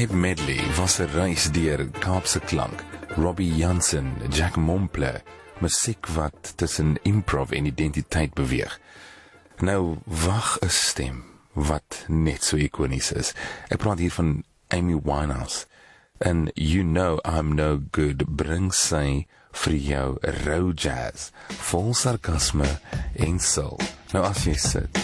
Cape Medley was 'n reis deur Kaapse klank, Robbie Jansen, Jack Mompler, musiek wat tussen improv en identiteit beweeg. Nou, wag 'n stem wat net so ikonies is. Ek praat hier van Amy Winehouse. En You Know I'm No Good bring sy vir jou rou jazz, vol sarkasme en soul. Nou as jy sit